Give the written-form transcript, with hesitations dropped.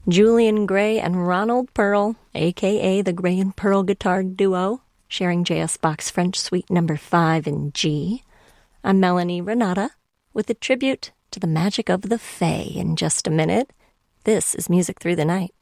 Julian Gray and Ronald Pearl, a.k.a. the Gray and Pearl Guitar Duo, sharing J.S. Bach's French Suite No. 5 in G. I'm Melanie Renata with a tribute to the magic of the Fae in just a minute. This is Music Through the Night.